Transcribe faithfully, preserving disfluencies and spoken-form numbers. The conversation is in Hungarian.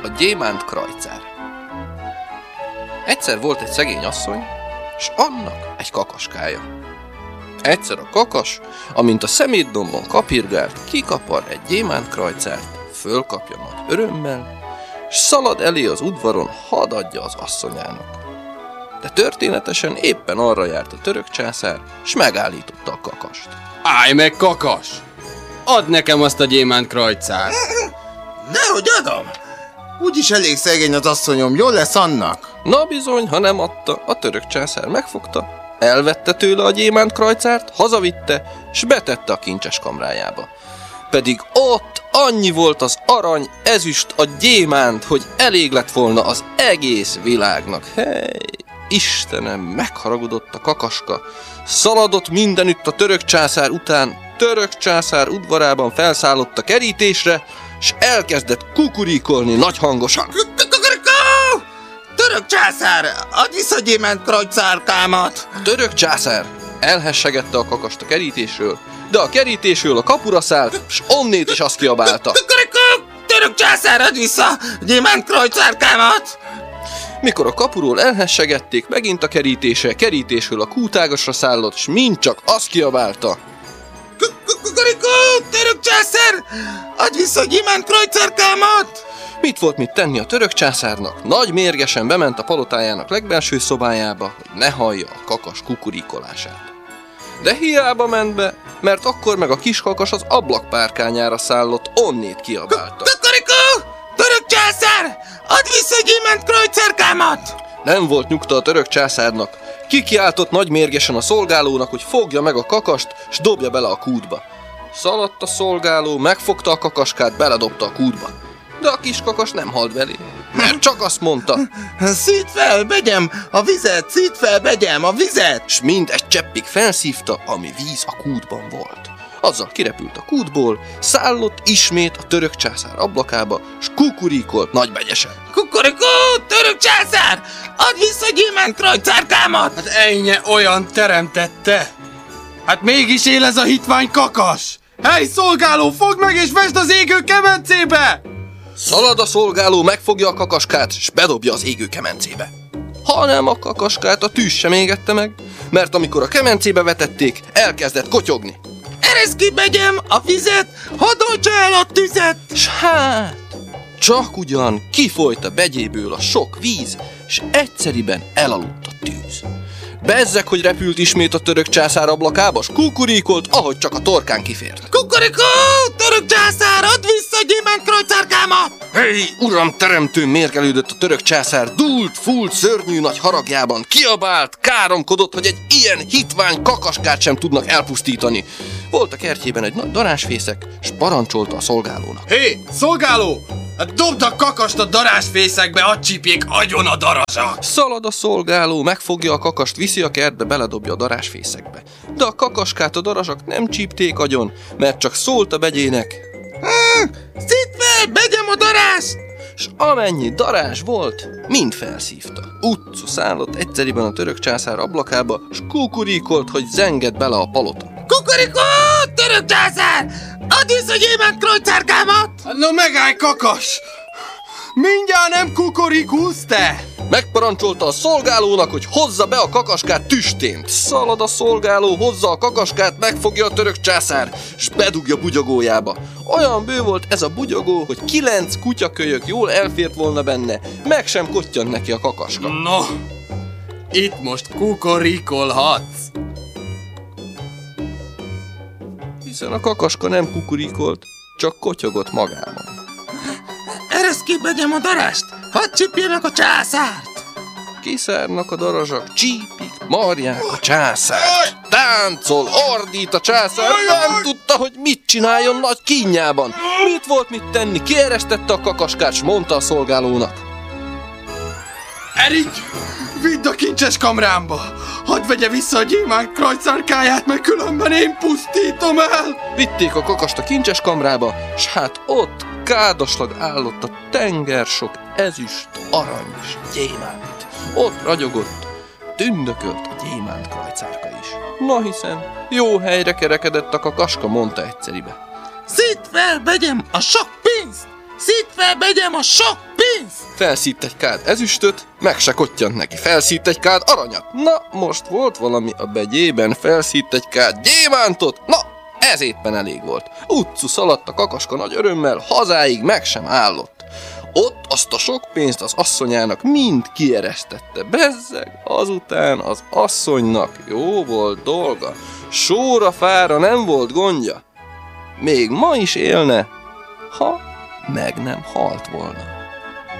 a gyémánt krajcár. Egyszer volt egy szegény asszony, s annak egy kakaskája. Egyszer a kakas, amint a szemétdombon kapirgált, kikapar egy gyémánt krajcárt, fölkapja nagy örömmel, s szalad elé az udvaron, hadd adja az asszonyának. De történetesen éppen arra járt a török császár, s megállította a kakast. Állj meg, kakas! Add nekem azt a gyémánt krajcárt! Dehogy adom! Úgyis elég szegény az asszonyom, jól lesz annak. Na bizony, ha nem adta, a török császár megfogta, elvette tőle a gyémánt krajcárt, hazavitte, s betette a kincses kamrájába. Pedig ott annyi volt az arany, ezüst, a gyémánt, hogy elég lett volna az egész világnak. Hely, Istenem, megharagudott a kakaska, szaladott mindenütt a török császár után, török császár udvarában felszállott a kerítésre, s elkezdett kukuríkolni nagy hangosan. Kukurikó! Török császár, add vissza gyémánt krajcárkámat! A török császár elhessegette a kakast a kerítésről, de a kerítésről a kapura szállt, s onnét is azt kiabálta. Kukurikó! Török császár, add vissza gyémánt krajcárkámat! Mikor a kapuról elhessegették, megint a kerítése, kerítésről a kútágasra szállott, s mind csak azt kiabálta. Kukurikó! Török császár, add vissza gyémánt krajcárkámat! Mit volt mit tenni a török császárnak? Nagy mérgesen bement a palotájának legbelső szobájába, hogy ne hallja a kakas kukuríkolását. De hiába ment be, mert akkor meg a kis kakas az ablakpárkányára szállott, onnét kiabálta. Kukurikó! Török császár, add vissza gyémánt krajcárkámat! Nem volt nyugta a török császárnak. Kikiáltott nagy mérgesen a szolgálónak, hogy fogja meg a kakast, s dobja bele a kútba. Szaladt a szolgáló, megfogta a kakaskát, beledobta a kútba. De a kis kakas nem halt belé, mert csak azt mondta. Szíd fel, begyem a vizet, szíd fel, begyem a vizet! S mind egy cseppig felszívta, ami víz a kútban volt. Azzal kirepült a kútból, szállott ismét a török császár ablakába, s kukuríkolt nagybegyesen. Kukurikó, török császár, add vissza gyémánt krajcárkámat! Hát ennyi olyan teremtette! Hát mégis él ez a hitvány kakas! Hely, szolgáló, fogd meg és vesd az égő kemencébe! Szalad a szolgáló, megfogja a kakaskát, s bedobja az égő kemencébe. Hanem a kakaskát a tűz sem égette meg, mert amikor a kemencébe vetették, elkezdett kotyogni. Eresz ki, begyem a vizet, hadd oltsa el a tüzet! S hát, csak ugyan kifolyt a begyéből a sok víz, s egyszeriben elaludt a tűz. Bezzeg, hogy repült ismét a török császár ablakába, s kukuríkolt, ahogy csak a torkán kifért. Kukurikó, török császár, add vissza gyémánt krajcárkámat! Hey, uram teremtő, mérgelődött a török császár, dúlt, fúlt, szörnyű nagy haragjában, kiabált, káromkodott, hogy egy ilyen hitvány kakaskát sem tudnak elpusztítani. Volt a kertjében egy nagy darásfészek, s parancsolta a szolgálónak. Hé, szolgáló! Hát dobd a kakast a darásfészekbe, add csípjék agyon a darasak! Szalad a szolgáló, megfogja a kakast, viszi a kertbe, beledobja a darásfészekbe. De a kakaskát a darasak nem csípték agyon, mert csak szólt a begyének. Hmm, szíd fel, begyem a darást! S amennyi darás volt, mind felszívta. Utcu szállott egyszeriben a török császár ablakába, s kukuríkolt, hogy zenged bele a palota. Kukurikó, török császár, add vissza gyémánt krajcárkámat! No megállj, kakas! Mindjárt nem kukorikusz, te! Megparancsolta a szolgálónak, hogy hozza be a kakaskát tüstént. Szalad a szolgáló, hozza a kakaskát, megfogja a török császár, s bedugja bugyogójába. Olyan bő volt ez a bugyogó, hogy kilenc kutyakölyök jól elfért volna benne, meg sem kottyant neki a kakaska. No, itt most kukorikolhatsz. Hiszen a kakaska nem kukurikolt, csak kotyogott magában. Eresz ki, begyem a darást, hadd csípjenek a császárt! Kiszárnak a darazsak, csípik, marják a császárt. Táncol, ordít a császár, nem tudta, hogy mit csináljon nagy kínjában. Mit volt mit tenni, kieresztette a kakaskát, s mondta a szolgálónak. Erik, vidd a kincses kamrámba! Hadd vegye vissza a gyémánt krajcárkáját, mert különben én pusztítom el! Vitték a kakast a kincses kamrába, s hát ott kádaslag állott a tenger sok ezüst, arany és gyémánt. Ott ragyogott, tündökölt a gyémánt krajcárka is. Na hiszen, jó helyre kerekedett a kakaska, mondta egyszeribe. Szíd fel, begyem a sok pénzt! Szíd fel, begyem a sok pénzt! pénzt? Felszítt egy kád ezüstöt, meg se kottyant neki. Felszítt egy kád aranyat. Na, most volt valami a begyében. Felszítt egy kád gyémántot. Na, ez éppen elég volt. Utcu szaladt a kakaska nagy örömmel, hazáig meg sem állott. Ott azt a sok pénzt az asszonyának mind kieresztette. Bezzeg, azután az asszonynak jó volt dolga. Sóra fára nem volt gondja. Még ma is élne, ha meg nem halt volna.